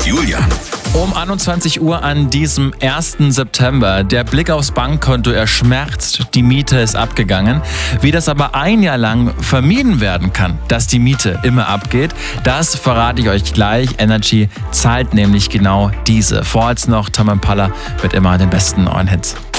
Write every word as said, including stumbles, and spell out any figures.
mit Julian. Um einundzwanzig Uhr an diesem ersten September. Der Blick aufs Bankkonto, er schmerzt, die Miete ist abgegangen. Wie das aber ein Jahr lang vermieden werden kann, dass die Miete immer abgeht, das verrate ich euch gleich. Energy zahlt nämlich genau diese. Vorher noch Tom Impala mit immer den besten neuen Hits.